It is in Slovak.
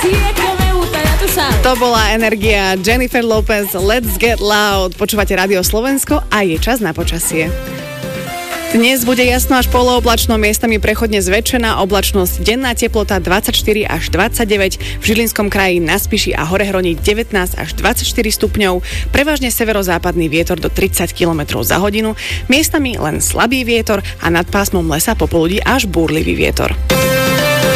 To bola energia Jennifer Lopez, Let's Get Loud. Počúvate Rádio Slovensko a je čas na počasie. Dnes bude jasno až polooblačno, miestami prechodne zväčšená oblačnosť, denná teplota 24 až 29, v Žilinskom kraji, na Spiši a Horehroní 19 až 24 stupňov, prevažne severozápadný vietor do 30 km za hodinu, miestami len slabý vietor a nad pásmom lesa popoludí až búrlivý vietor.